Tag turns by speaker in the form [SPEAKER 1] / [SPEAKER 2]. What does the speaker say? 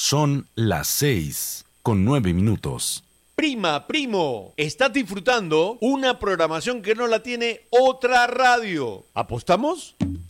[SPEAKER 1] Son las 6:09.
[SPEAKER 2] Prima, primo, estás disfrutando una programación que no la tiene otra radio. ¿Apostamos?